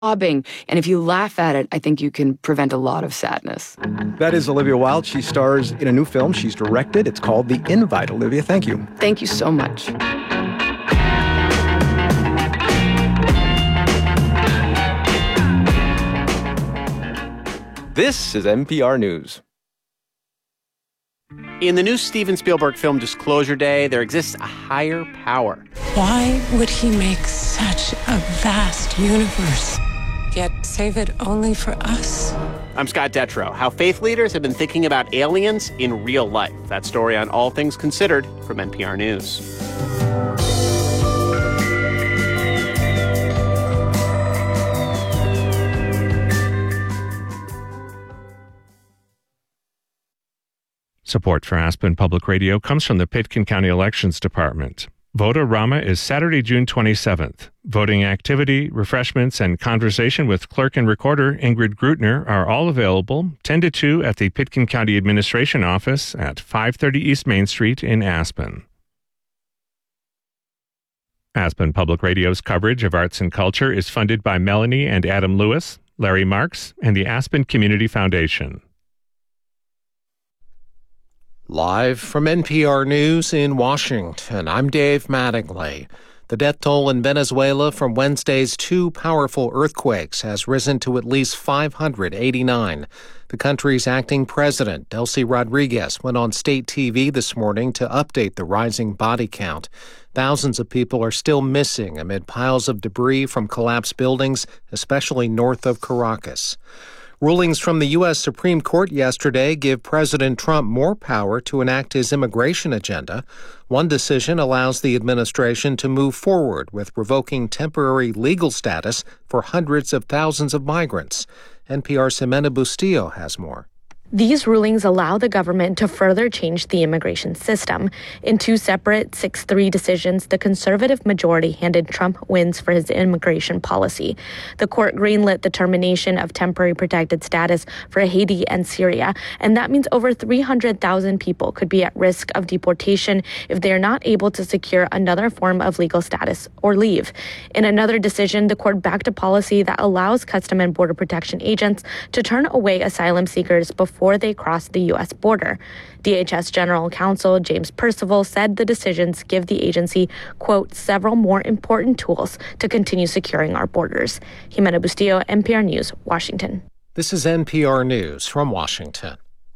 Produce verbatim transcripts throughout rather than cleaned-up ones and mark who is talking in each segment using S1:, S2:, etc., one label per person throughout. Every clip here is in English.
S1: sobbing. And if you laugh at it, I think you can prevent a lot of sadness.
S2: That is Olivia Wilde. She stars in a new film she's directed. It's called The Invite. Olivia, thank you.
S1: Thank you so much.
S2: This is N P R News.
S3: In the new Steven Spielberg film Disclosure Day, there exists a higher power.
S4: Why would he make such a vast universe, yet save it only for us?
S3: I'm Scott Detrow. How faith leaders have been thinking about aliens in real life. That story on All Things Considered from N P R News.
S5: Support for Aspen Public Radio comes from the Pitkin County Elections Department. Vote-A-Rama is Saturday, June twenty-seventh. Voting activity, refreshments, and conversation with clerk and recorder Ingrid Grutner are all available ten to two at the Pitkin County Administration Office at five thirty East Main Street in Aspen. Aspen Public Radio's coverage of arts and culture is funded by Melanie and Adam Lewis, Larry Marks, and the Aspen Community Foundation.
S6: Live from N P R News in Washington, I'm Dave Mattingly. The death toll in Venezuela from Wednesday's two powerful earthquakes has risen to at least five hundred eighty-nine. The country's acting president, Delcy Rodriguez, went on state T V this morning to update the rising body count. Thousands of people are still missing amid piles of debris from collapsed buildings, especially north of Caracas. Rulings from the U S Supreme Court yesterday give President Trump more power to enact his immigration agenda. One decision allows the administration to move forward with revoking temporary legal status for hundreds of thousands of migrants. N P R's Ximena Bustillo has more.
S7: These rulings allow the government to further change the immigration system. In two separate six three decisions, the conservative majority handed Trump wins for his immigration policy. The court greenlit the termination of temporary protected status for Haiti and Syria, and that means over three hundred thousand people could be at risk of deportation if they are not able to secure another form of legal status or leave. In another decision, the court backed a policy that allows Custom and Border Protection agents to turn away asylum seekers before before they cross the U S border. D H S General Counsel James Percival said the decisions give the agency, quote, several more important tools to continue securing our borders. Ximena Bustillo, N P R News, Washington.
S6: This is N P R News from Washington.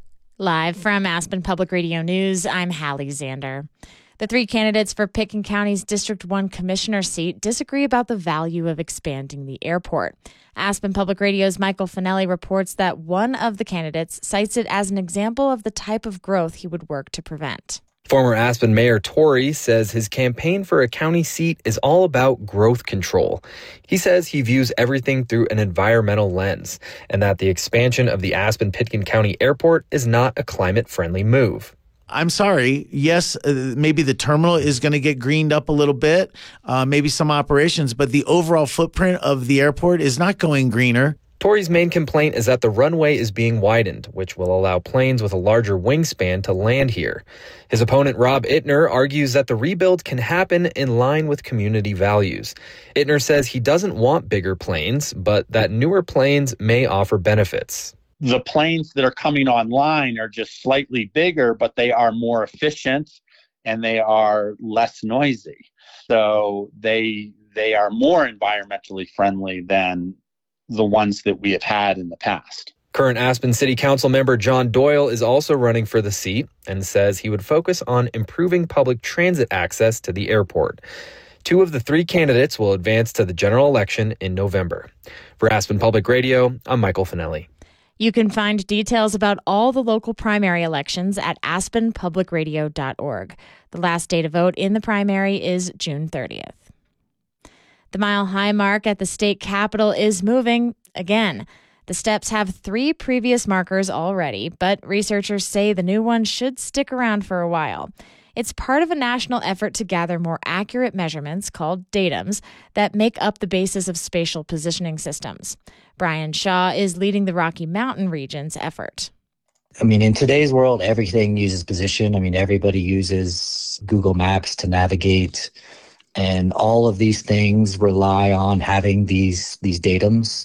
S8: Live from Aspen Public Radio News, I'm Hallie Zander. The three candidates for Pitkin County's District one Commissioner seat disagree about the value of expanding the airport. Aspen Public Radio's Michael Finelli reports that one of the candidates cites it as an example of the type of growth he would work to prevent.
S9: Former Aspen Mayor Tory says his campaign for a county seat is all about growth control. He says he views everything through an environmental lens and that the expansion of the Aspen-Pitkin County Airport is not a climate-friendly move.
S10: I'm sorry. Yes, uh, maybe the terminal is going to get greened up a little bit, uh, maybe some operations, but the overall footprint of the airport is not going greener.
S9: Tory's main complaint is that the runway is being widened, which will allow planes with a larger wingspan to land here. His opponent, Rob Ittner, argues that the rebuild can happen in line with community values. Ittner says he doesn't want bigger planes, but that newer planes may offer benefits.
S11: The planes that are coming online are just slightly bigger, but they are more efficient and they are less noisy. So they they are more environmentally friendly than the ones that we have had in the past.
S9: Current Aspen City Council member John Doyle is also running for the seat and says he would focus on improving public transit access to the airport. Two of the three candidates will advance to the general election in November. For Aspen Public Radio, I'm Michael Finelli.
S8: You can find details about all the local primary elections at aspen public radio dot org. The last day to vote in the primary is June thirtieth. The mile-high mark at the state capitol is moving again. The steps have three previous markers already, but researchers say the new one should stick around for a while. It's part of a national effort to gather more accurate measurements called datums that make up the basis of spatial positioning systems. Brian Shaw is leading the Rocky Mountain region's effort.
S12: I mean, in today's world, everything uses position. I mean, everybody uses Google Maps to navigate. And all of these things rely on having these these datums